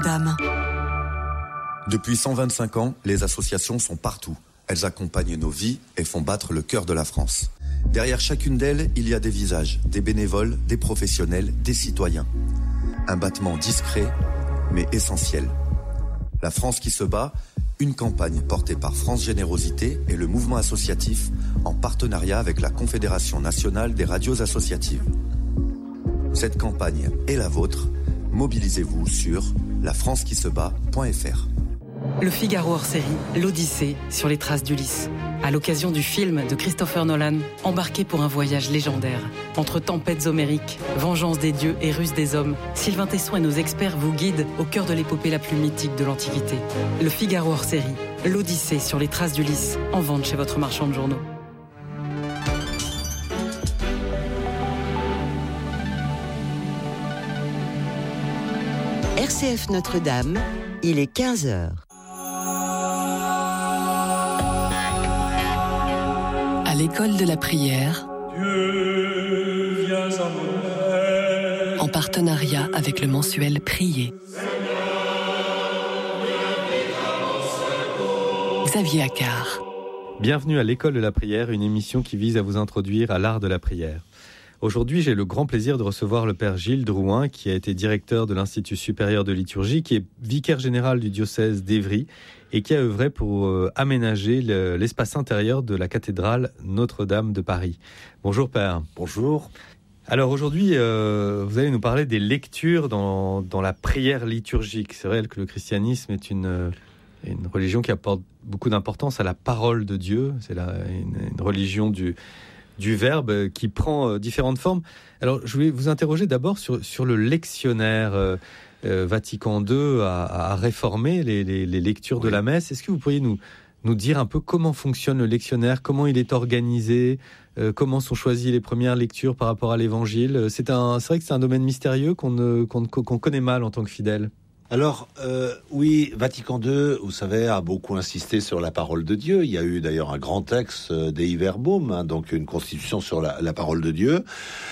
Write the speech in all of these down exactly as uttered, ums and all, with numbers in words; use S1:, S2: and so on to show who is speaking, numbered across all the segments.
S1: Dame.
S2: Depuis cent vingt-cinq ans, les associations sont partout. Elles accompagnent nos vies et font battre le cœur de la France. Derrière chacune d'elles, il y a des visages, des bénévoles, des professionnels, des citoyens. Un battement discret, mais essentiel. La France qui se bat, une campagne portée par France Générosité et le mouvement associatif en partenariat avec la Confédération nationale des radios associatives. Cette campagne est la vôtre. Mobilisez-vous sur la france qui se bat point f r.
S1: Le Figaro hors série, l'Odyssée sur les traces d'Ulysse. À l'occasion du film de Christopher Nolan, embarqué pour un voyage légendaire. Entre tempêtes homériques, vengeance des dieux et ruse des hommes, Sylvain Tesson et nos experts vous guident au cœur de l'épopée la plus mythique de l'Antiquité. Le Figaro hors série, l'Odyssée sur les traces d'Ulysse, en vente chez votre marchand de journaux.
S3: R C F Notre-Dame, il est quinze heures.
S4: À l'école de la prière,
S5: Dieu, viens à mon aide.
S4: En partenariat avec le mensuel Prier. Xavier Accard.
S6: Bienvenue à l'école de la prière, une émission qui vise à vous introduire à l'art de la prière. Aujourd'hui, j'ai le grand plaisir de recevoir le père Gilles Drouin, qui a été directeur de l'Institut supérieur de liturgie, qui est vicaire général du diocèse d'Évry et qui a œuvré pour euh, aménager le, l'espace intérieur de la cathédrale Notre-Dame de Paris. Bonjour père.
S7: Bonjour.
S6: Alors aujourd'hui, euh, vous allez nous parler des lectures dans, dans la prière liturgique. C'est vrai que le christianisme est une, une religion qui apporte beaucoup d'importance à la parole de Dieu. C'est la, une, une religion du... du verbe qui prend différentes formes. Alors, je voulais vous interroger d'abord sur, sur le lectionnaire. Euh, euh, Vatican deux a, a réformé les, les, les lectures oui. de la messe. Est-ce que vous pourriez nous, nous dire un peu comment fonctionne le lectionnaire, comment il est organisé, euh, comment sont choisies les premières lectures par rapport à l'Évangile ? C'est, un, c'est vrai que c'est un domaine mystérieux qu'on, ne, qu'on, qu'on connaît mal en tant que fidèle.
S7: Alors, euh, oui, Vatican deux, vous savez, a beaucoup insisté sur la parole de Dieu. Il y a eu d'ailleurs un grand texte, euh, Dei Verbum, hein, donc une constitution sur la, la parole de Dieu.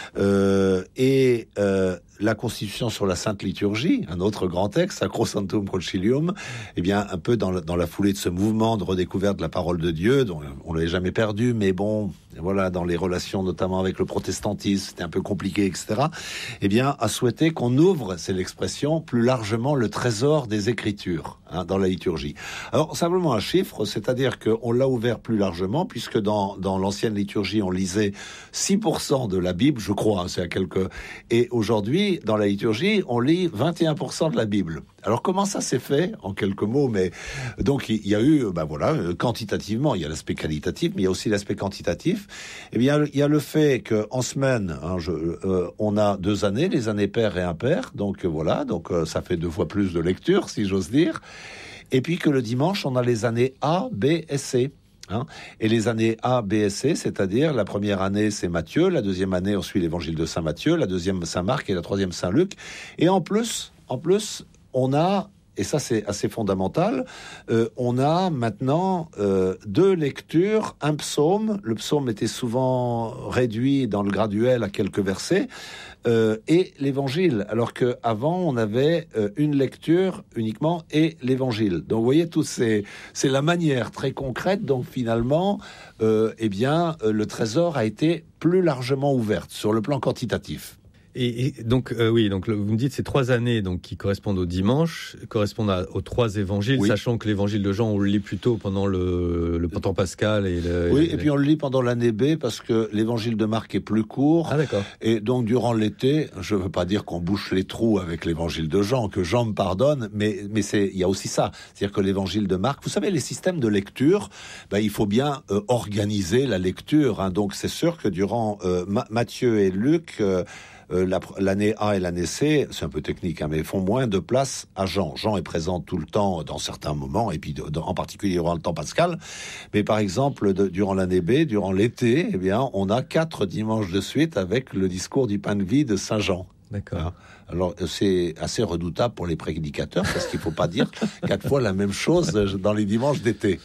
S7: Euh, et euh, la constitution sur la Sainte Liturgie, un autre grand texte, Sacrosanctum Concilium, eh bien, un peu dans la, dans la foulée de ce mouvement de redécouverte de la parole de Dieu, dont on l'avait jamais perdu, mais bon, voilà, dans les relations notamment avec le protestantisme, c'était un peu compliqué, et cetera, eh bien, a souhaité qu'on ouvre, c'est l'expression, plus largement le trésor des Écritures, hein, dans la liturgie. Alors, simplement un chiffre, c'est-à-dire qu'on l'a ouvert plus largement, puisque dans, dans l'ancienne liturgie, on lisait six pour cent de la Bible, je crois, hein, c'est à quelques... Et aujourd'hui, dans la liturgie, on lit vingt et un pour cent de la Bible. Alors, comment ça s'est fait, en quelques mots? Mais donc, il y a eu, ben voilà, quantitativement, il y a l'aspect qualitatif, mais il y a aussi l'aspect quantitatif. Eh bien, il y a le fait qu'en semaine, hein, je, euh, on a deux années, les années paires et impaires, donc voilà, donc euh, ça fait deux fois plus de lecture, si j'ose dire. Et puis que le dimanche, on a les années A, B et C. Hein. Et les années A, B et C, c'est-à-dire la première année, c'est Matthieu, la deuxième année, on suit l'évangile de Saint Matthieu, la deuxième, Saint Marc et la troisième, Saint Luc. Et en plus, en plus, on a, et ça c'est assez fondamental, euh, on a maintenant euh, deux lectures, un psaume, le psaume était souvent réduit dans le graduel à quelques versets, euh, et l'évangile, alors qu'avant on avait euh, une lecture uniquement et l'évangile. Donc vous voyez, tout c'est, c'est la manière très concrète, donc finalement, euh, eh bien, euh, le trésor a été plus largement ouvert sur le plan quantitatif.
S6: Et, et donc euh, oui, donc vous me dites ces trois années donc qui correspondent au dimanche, correspondent à, aux trois évangiles, oui. Sachant que l'évangile de Jean on le lit plutôt pendant le, le temps pascal et le,
S7: oui,
S6: et,
S7: et puis on le lit pendant l'année B parce que l'évangile de Marc est plus court.
S6: Ah d'accord.
S7: Et donc durant l'été, je veux pas dire qu'on bouche les trous avec l'évangile de Jean, que Jean me pardonne, mais mais c'est il y a aussi ça, c'est-à-dire que l'évangile de Marc, vous savez les systèmes de lecture, ben il faut bien euh, organiser la lecture. Hein, donc c'est sûr que durant euh, Ma- Matthieu et Luc euh, Euh, la, l'année A et l'année C, c'est un peu technique, hein, mais font moins de place à Jean. Jean est présent tout le temps dans certains moments, et puis de, de, en particulier durant le temps pascal. Mais par exemple, de, durant l'année B, durant l'été, eh bien, on a quatre dimanches de suite avec le discours du pain de vie de Saint Jean.
S6: D'accord.
S7: Hein. Alors, c'est assez redoutable pour les prédicateurs, parce qu'il ne faut pas dire quatre fois la même chose dans les dimanches d'été.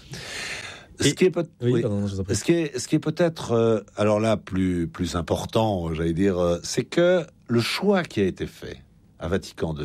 S7: Ce qui est, peut-
S6: oui,
S7: oui.
S6: pardon, je vous en prie.
S7: ce qui est, ce qui est peut-être, euh, alors là, plus, plus important, j'allais dire, euh, c'est que le choix qui a été fait à Vatican deux, il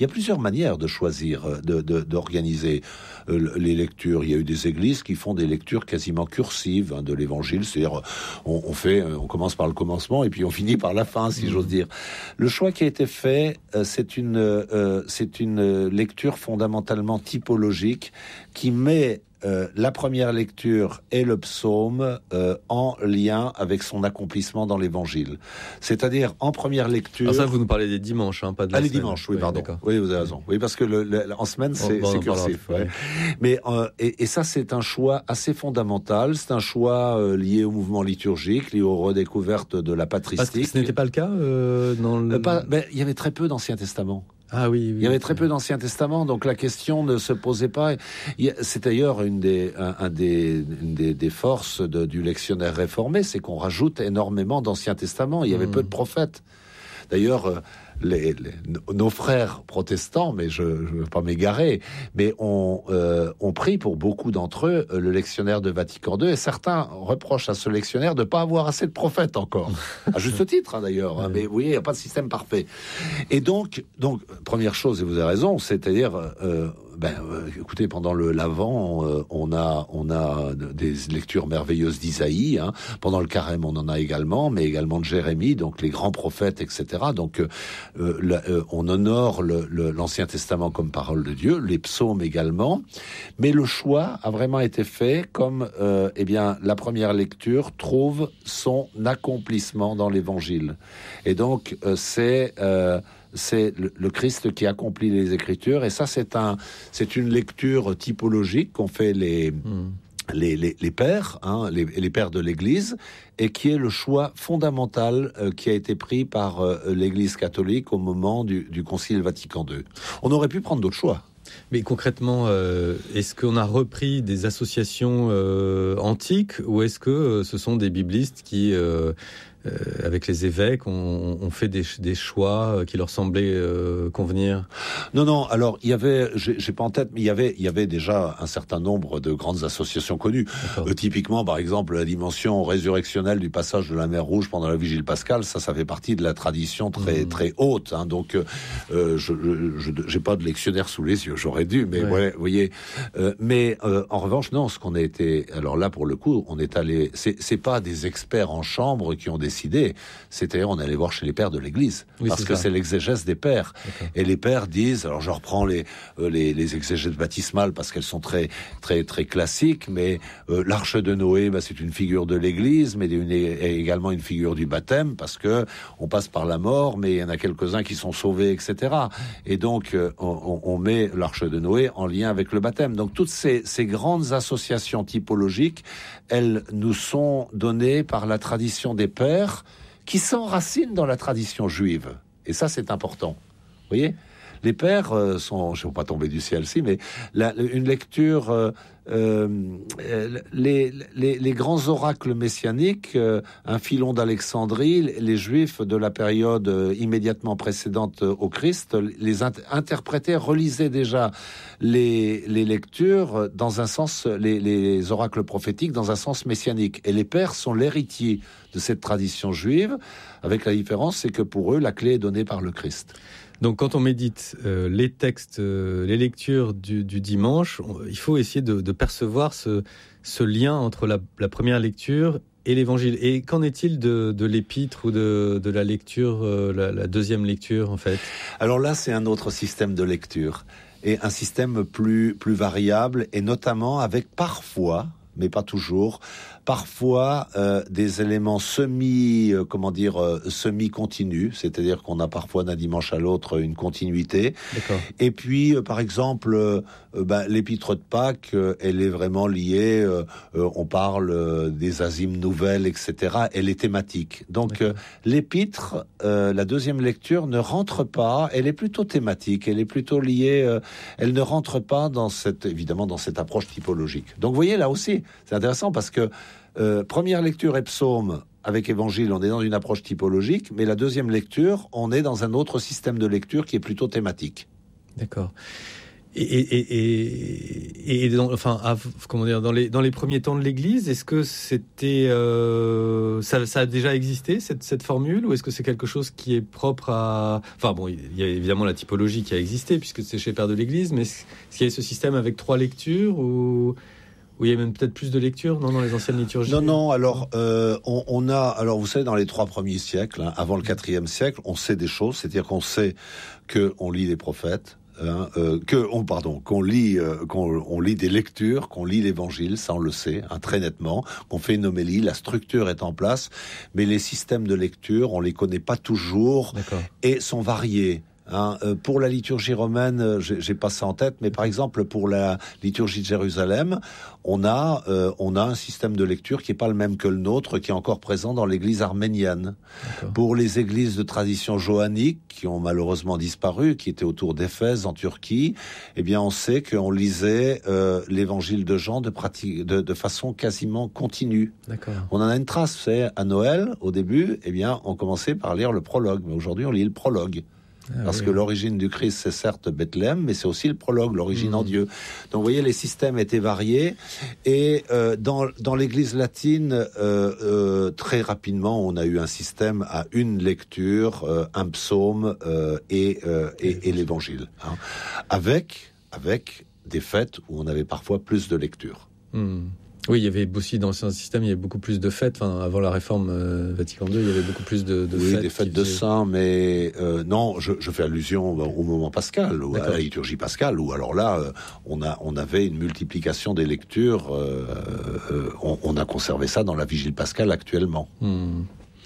S7: Il y a plusieurs manières de choisir, de, de, d'organiser euh, les lectures. Il y a eu des églises qui font des lectures quasiment cursives hein, de l'Évangile, c'est-à-dire on, on fait, on commence par le commencement et puis on finit par la fin, si mmh. j'ose dire. Le choix qui a été fait, euh, c'est une, euh, c'est une lecture fondamentalement typologique qui met Euh, la première lecture et le psaume euh, en lien avec son accomplissement dans l'Évangile. C'est-à-dire, en première lecture...
S6: Alors ça, vous nous parlez des dimanches, hein, pas de la
S7: ah, les
S6: semaine.
S7: dimanches, oui,
S6: oui
S7: pardon.
S6: D'accord.
S7: Oui, vous avez raison. Oui, parce que le, le, en semaine, c'est,
S6: bon,
S7: c'est
S6: bon,
S7: cursif.
S6: Ouais.
S7: Ouais. Mais, euh, et, et ça, c'est un choix assez fondamental. C'est un choix euh, lié au mouvement liturgique, lié aux redécouvertes de la patristique. Parce que
S6: ce n'était pas le cas euh, dans le...
S7: Euh, pas, ben, il y avait très peu d'Ancien Testament.
S6: Ah oui, oui,
S7: il y avait très peu d'Ancien Testament, donc la question ne se posait pas. C'est d'ailleurs une des, un, un des, une des, des forces de, du lectionnaire réformé, c'est qu'on rajoute énormément d'Ancien Testament. Il y avait mmh. peu de prophètes. D'ailleurs, les, les, nos frères protestants, mais je ne veux pas m'égarer, mais on, euh, on prie pour beaucoup d'entre eux le lectionnaire de Vatican deux, et certains reprochent à ce lectionnaire de ne pas avoir assez de prophètes encore. À juste titre, hein, d'ailleurs. Hein, mais vous voyez, il n'y a pas de système parfait. Et donc, donc, première chose, et vous avez raison, c'est-à-dire... Euh, Ben, euh, écoutez, pendant le l'Avent, euh, on a on a des lectures merveilleuses d'Isaïe. Hein. Pendant le Carême, on en a également, mais également de Jérémie, donc les grands prophètes, et cetera. Donc, euh, la, euh, on honore le, le, l'Ancien Testament comme parole de Dieu, les psaumes également. Mais le choix a vraiment été fait comme, euh, eh bien, la première lecture trouve son accomplissement dans l'Évangile. Et donc, euh, c'est euh, c'est le, le Christ qui accomplit les Écritures, et ça c'est un, c'est une lecture typologique qu'ont fait les, mmh. les, les, les pères, hein, les, les pères de l'Église, et qui est le choix fondamental euh, qui a été pris par euh, l'Église catholique au moment du, du Concile Vatican deux. On aurait pu prendre d'autres choix.
S6: Mais concrètement, euh, est-ce qu'on a repris des associations euh, antiques, ou est-ce que euh, ce sont des biblistes qui... Euh, Euh, avec les évêques, on, on fait des, des choix qui leur semblaient euh, convenir?
S7: Non, non. Alors, il y avait, j'ai, j'ai pas en tête, mais il y avait, il y avait déjà un certain nombre de grandes associations connues. Euh, typiquement, par exemple, la dimension résurrectionnelle du passage de la mer Rouge pendant la vigile pascale, ça, ça fait partie de la tradition très, mmh. très haute. Hein, donc, euh, je, je, je, j'ai pas de lectionnaire sous les yeux. J'aurais dû, mais ouais, ouais vous voyez. Euh, mais euh, en revanche, non. Ce qu'on a été, alors là, pour le coup, on est allé. C'est, c'est pas des experts en chambre qui ont décidé. C'est-à-dire, on allait voir chez les pères de l'Église, oui, parce c'est que ça. C'est l'exégèse des pères. Okay. Et les pères disent, alors je reprends les euh, les, les exégèses baptismales parce qu'elles sont très très très classiques, mais euh, l'arche de Noé, bah, c'est une figure de l'Église, mais une, également une figure du baptême, parce que on passe par la mort, mais il y en a quelques-uns qui sont sauvés, et cetera. Et donc, euh, on, on met l'arche de Noé en lien avec le baptême. Donc, toutes ces, ces grandes associations typologiques, elles nous sont données par la tradition des pères, qui s'enracinent dans la tradition juive. Et ça, c'est important. Vous voyez ? Les pères euh, sont, je ne vais pas tomber du ciel, si, mais la, une lecture, euh, euh, les, les, les grands oracles messianiques, euh, un Philon d'Alexandrie, les Juifs de la période euh, immédiatement précédente au Christ, les int- interprétaient, relisaient déjà les, les lectures dans un sens, les, les oracles prophétiques dans un sens messianique. Et les pères sont l'héritier de cette tradition juive, avec la différence, c'est que pour eux, la clé est donnée par le Christ.
S6: Donc, quand on médite euh, les textes, euh, les lectures du, du dimanche, on, il faut essayer de, de percevoir ce, ce lien entre la, la première lecture et l'évangile. Et qu'en est-il de, de l'épître ou de, de la lecture, euh, la, la deuxième lecture, en fait?
S7: Alors là, c'est un autre système de lecture, et un système plus, plus variable, et notamment avec parfois, mais pas toujours, parfois euh, des éléments semi, euh, comment dire, euh, semi-continus, c'est-à-dire qu'on a parfois d'un dimanche à l'autre une continuité.
S6: D'accord.
S7: Et puis, euh, par exemple, euh, bah, l'épître de Pâques, euh, elle est vraiment liée, euh, euh, on parle euh, des azymes nouvelles, et cetera. Elle est thématique. Donc, euh, l'épître, euh, la deuxième lecture, ne rentre pas, elle est plutôt thématique, elle est plutôt liée, euh, elle ne rentre pas dans cette, évidemment, dans cette approche typologique. Donc, vous voyez, là aussi, c'est intéressant parce que Euh, première lecture et psaume avec évangile, on est dans une approche typologique, mais la deuxième lecture, on est dans un autre système de lecture qui est plutôt thématique.
S6: D'accord. Et, et, et, et dans, enfin, à, comment dire, dans les dans les premiers temps de l'Église, est-ce que c'était euh, ça, ça a déjà existé cette cette formule, ou est-ce que c'est quelque chose qui est propre à, enfin bon, il y a évidemment la typologie qui a existé puisque c'est chez Père de l'Église, mais est-ce qu'il y a ce système avec trois lectures, ou où il y a même peut-être plus de lectures, non, dans les anciennes liturgies?
S7: Non, non. Alors, euh, on, on a, alors vous savez, dans les trois premiers siècles, hein, avant le quatrième siècle, on sait des choses, c'est-à-dire qu'on sait que on lit les prophètes. Hein, euh, que on pardon qu'on lit euh, qu'on on lit des lectures, qu'on lit l'Évangile, ça on le sait hein, très nettement, qu'on fait une homélie, la structure est en place, mais les systèmes de lecture on les connaît pas toujours. D'accord. Et sont variés. Hein, euh, pour la liturgie romaine, euh, j'ai, j'ai pas ça en tête, mais par exemple pour la liturgie de Jérusalem, on a euh, on a un système de lecture qui est pas le même que le nôtre, qui est encore présent dans l'église arménienne. D'accord. Pour les églises de tradition johannique qui ont malheureusement disparu, qui étaient autour d'Éphèse en Turquie, eh bien on sait qu'on lisait euh, l'évangile de Jean de, pratique, de, de façon quasiment continue. D'accord. On en a une trace, c'est à Noël au début, eh bien on commençait par lire le prologue, mais aujourd'hui on lit le prologue. Ah, Parce oui. que l'origine du Christ, c'est certes Bethléem, mais c'est aussi le prologue, l'origine mmh. en Dieu. Donc, vous voyez, les systèmes étaient variés. Et euh, dans, dans l'Église latine, euh, euh, très rapidement, on a eu un système à une lecture, euh, un psaume euh, et, euh, et, et l'Évangile. Hein, avec, avec des fêtes où on avait parfois plus de lectures.
S6: Mmh. Oui, il y avait aussi dans l'ancien système, il y avait beaucoup plus de fêtes. Enfin, avant la réforme euh, Vatican deux, il y avait beaucoup plus de, de
S7: oui,
S6: fêtes.
S7: Oui, des fêtes de saints, mais euh, non, je, je fais allusion au moment pascal, ou à la liturgie pascale, où alors là, euh, on a, on avait une multiplication des lectures. Euh, euh, on, on a conservé ça dans la vigile pascale actuellement.
S6: Hmm.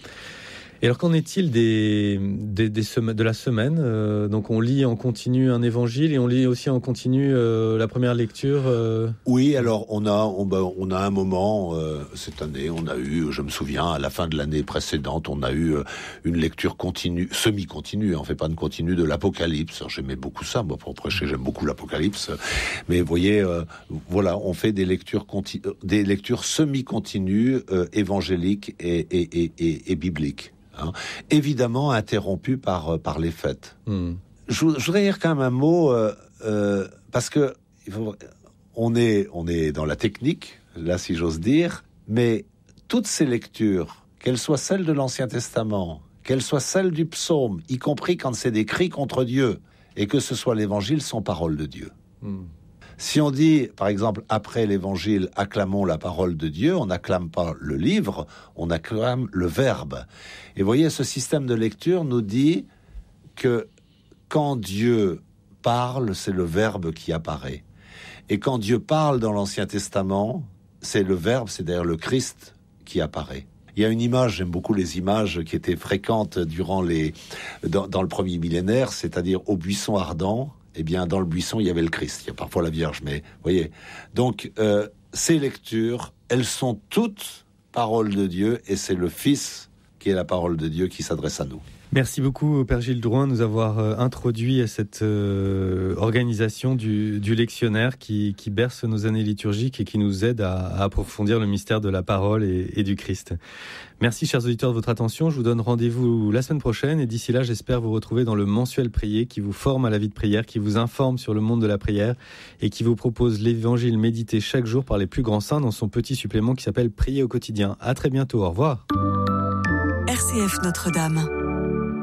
S6: Et alors, qu'en est-il des, des, des sem- de la semaine euh, Donc, on lit en continu un évangile et on lit aussi en continu euh, la première lecture euh...
S7: Oui, alors, on a, on, bah, on a un moment, euh, cette année, on a eu, je me souviens, à la fin de l'année précédente, on a eu euh, une lecture continue, semi-continue, on fait pas de continu, de l'Apocalypse. Alors, j'aimais beaucoup ça, moi, pour prêcher, j'aime beaucoup l'Apocalypse. Mais vous voyez, euh, voilà, on fait des lectures, conti- des lectures semi-continues, euh, évangéliques et, et, et, et, et bibliques. Hein, évidemment interrompu par par les fêtes. Mmh. Je, je voudrais dire quand même un mot euh, euh, parce que il faut, on est on est dans la technique là si j'ose dire, mais toutes ces lectures, qu'elles soient celles de l'Ancien Testament, qu'elles soient celles du psaume, y compris quand c'est des cris contre Dieu, et que ce soit l'Évangile, sont paroles de Dieu. Mmh. Si on dit, par exemple, après l'Évangile, acclamons la parole de Dieu, on n'acclame pas le livre, on acclame le verbe. Et vous voyez, ce système de lecture nous dit que quand Dieu parle, c'est le verbe qui apparaît. Et quand Dieu parle dans l'Ancien Testament, c'est le verbe, c'est d'ailleurs le Christ qui apparaît. Il y a une image, j'aime beaucoup les images qui étaient fréquentes durant les, dans, dans le premier millénaire, c'est-à-dire au buisson ardent. Eh bien, dans le buisson, il y avait le Christ. Il y a parfois la Vierge, mais vous voyez. Donc, euh, ces lectures, elles sont toutes paroles de Dieu, et c'est le Fils qui est la parole de Dieu qui s'adresse à nous.
S6: Merci beaucoup, Père Gilles Drouin, de nous avoir euh, introduit à cette euh, organisation du, du lectionnaire qui, qui berce nos années liturgiques et qui nous aide à, à approfondir le mystère de la parole et, et du Christ. Merci, chers auditeurs, de votre attention. Je vous donne rendez-vous la semaine prochaine et d'ici là, j'espère vous retrouver dans le mensuel prier qui vous forme à la vie de prière, qui vous informe sur le monde de la prière et qui vous propose l'évangile médité chaque jour par les plus grands saints dans son petit supplément qui s'appelle Prier au quotidien. À très bientôt. Au revoir.
S8: R C F Notre-Dame.